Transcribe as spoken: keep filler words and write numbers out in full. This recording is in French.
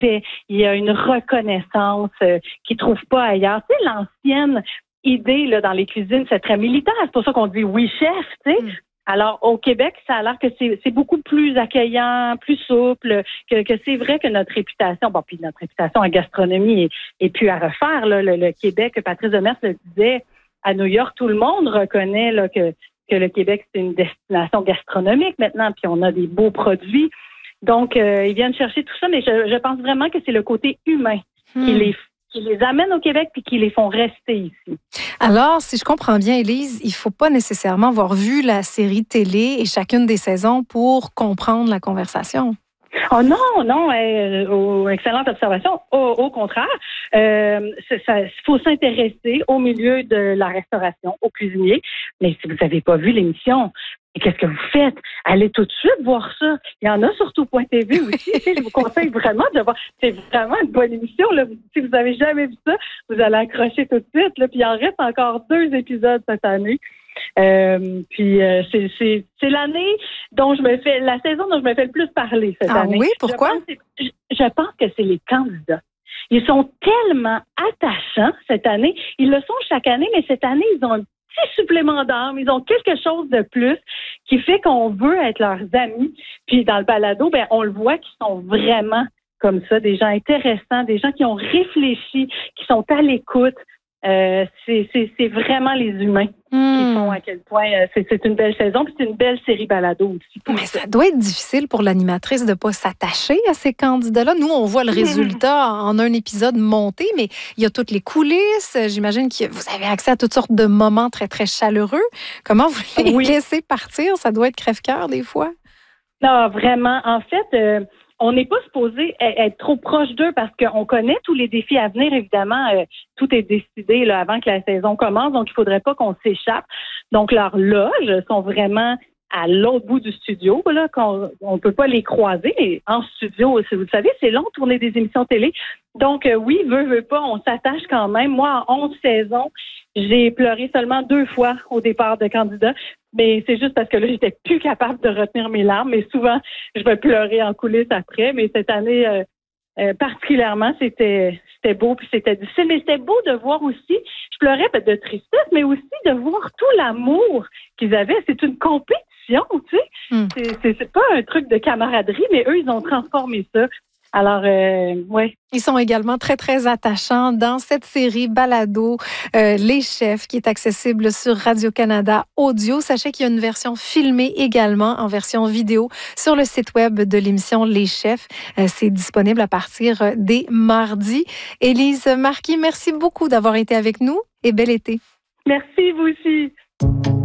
respect, il y a une reconnaissance euh, qu'ils ne trouvent pas ailleurs. Tu sais, l'ancienne idée là, dans les cuisines, c'est très militaire. C'est pour ça qu'on dit oui, chef, tu sais. Mm. Alors, au Québec, ça a l'air que c'est, c'est beaucoup plus accueillant, plus souple, que, que c'est vrai que notre réputation, bon, puis notre réputation en gastronomie est, est plus à refaire. Là, le, le Québec, Patrice Demers le disait, à New York, tout le monde reconnaît là, que, que le Québec, c'est une destination gastronomique maintenant, puis on a des beaux produits. Donc, euh, ils viennent chercher tout ça, mais je, je pense vraiment que c'est le côté humain hmm. qui les qui les amènent au Québec puis qui les font rester ici. Alors, si je comprends bien, Élise, il ne faut pas nécessairement avoir vu la série télé et chacune des saisons pour comprendre la conversation. Oh non, non, euh, oh, excellente observation. Au, au contraire, euh, il faut s'intéresser au milieu de la restauration, aux cuisiniers. Mais si vous n'avez pas vu l'émission, qu'est-ce que vous faites? Allez tout de suite voir ça. Il y en a sur tout point T V aussi. Je vous conseille vraiment de voir. C'est vraiment une bonne émission. Là. Si vous n'avez jamais vu ça, vous allez accrocher tout de suite. Là. Puis il en reste encore deux épisodes cette année. Euh, puis euh, c'est, c'est, c'est l'année dont je me fais, la saison dont je me fais le plus parler cette ah année. Oui, pourquoi? Je pense, je, je pense que c'est les candidats. Ils sont tellement attachants cette année. Ils le sont chaque année, mais cette année, ils ont un petit supplément d'âme. Ils ont quelque chose de plus qui fait qu'on veut être leurs amis. Puis dans le balado, ben on le voit qu'ils sont vraiment comme ça, des gens intéressants, des gens qui ont réfléchi, qui sont à l'écoute. Euh, c'est, c'est, c'est vraiment les humains mmh. qui font à quel point euh, c'est, c'est une belle saison, puis c'est une belle série balado aussi. Mais ça doit être difficile pour l'animatrice de ne pas s'attacher à ces candidats-là. Nous, on voit le résultat en un épisode monté, mais il y a toutes les coulisses. J'imagine que vous avez accès à toutes sortes de moments très, très chaleureux. Comment vous les oui. laissez partir? Ça doit être crève-cœur des fois. Non, vraiment. En fait... Euh, on n'est pas supposé être trop proche d'eux parce qu'on connaît tous les défis à venir. Évidemment, euh, tout est décidé là, avant que la saison commence, donc il ne faudrait pas qu'on s'échappe. Donc, leurs loges sont vraiment à l'autre bout du studio, là, qu'on on peut pas les croiser. Mais en studio, vous le savez, c'est long de tourner des émissions télé. Donc, euh, oui, veut, veut pas, on s'attache quand même. Moi, en onze saisons, j'ai pleuré seulement deux fois au départ de candidat. Mais c'est juste parce que là, j'étais plus capable de retenir mes larmes. Mais souvent, je vais pleurer en coulisses après. Mais cette année, euh, euh, particulièrement, c'était c'était beau puis c'était difficile. Mais c'était beau de voir aussi, je pleurais de tristesse, mais aussi de voir tout l'amour qu'ils avaient. C'est une compétition, tu sais. Mm. C'est, c'est, c'est pas un truc de camaraderie, mais eux, ils ont transformé ça. Alors, euh, ouais. Ils sont également très, très attachants dans cette série balado, euh, Les Chefs, qui est accessible sur Radio-Canada Audio. Sachez qu'il y a une version filmée également, en version vidéo, sur le site web de l'émission Les Chefs. Euh, c'est disponible à partir des mardis. Élise Marquis, merci beaucoup d'avoir été avec nous et bel été. Merci, vous aussi.